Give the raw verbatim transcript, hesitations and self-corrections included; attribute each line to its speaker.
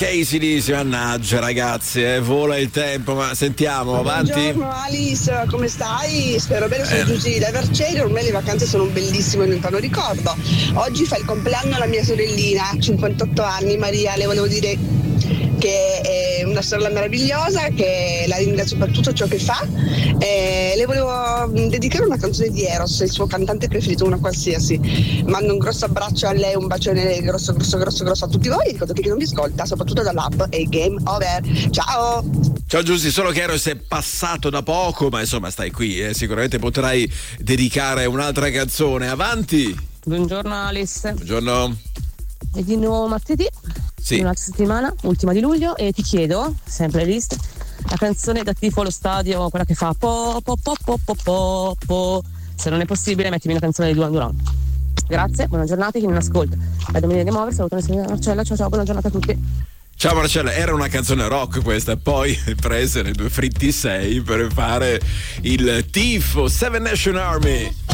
Speaker 1: Casey dice, mannaggia ragazzi, eh, vola il tempo, ma sentiamo, avanti.
Speaker 2: Buongiorno Alice, come stai? Spero bene, sono
Speaker 1: Eh.
Speaker 2: Giusy da Vercelli, ormai le vacanze sono un bellissimo e lontano ricordo. Oggi fa il compleanno la mia sorellina, cinquantotto anni, Maria, le volevo dire che è una sorella meravigliosa, che la ringrazio per tutto ciò che fa. E le volevo dedicare una canzone di Eros, il suo cantante preferito, una qualsiasi. Mando un grosso abbraccio a lei, un bacione grosso grosso grosso grosso a tutti voi e ricordo che chi non mi ascolta, soprattutto dall'app, è game over. Ciao!
Speaker 1: Ciao Giusy, solo che Eros è passato da poco, ma insomma stai qui, eh, sicuramente potrai dedicare un'altra canzone. Avanti!
Speaker 3: Buongiorno Alice.
Speaker 1: Buongiorno.
Speaker 3: È di nuovo martedì,
Speaker 1: Sì.
Speaker 3: di un'altra settimana, ultima di luglio, e ti chiedo, sempre list, la canzone da tifo allo stadio, quella che fa po po po po po po po. Se non è possibile mettimi una canzone di Duran Duran. Grazie, buona giornata, chi non ascolta. Da Domenica di Muover, saluto la signora Marcella, ciao ciao, buona giornata a tutti.
Speaker 1: Ciao Marcella, era una canzone rock questa, poi prese le due fritti sei per fare il tifo Seven Nation Army.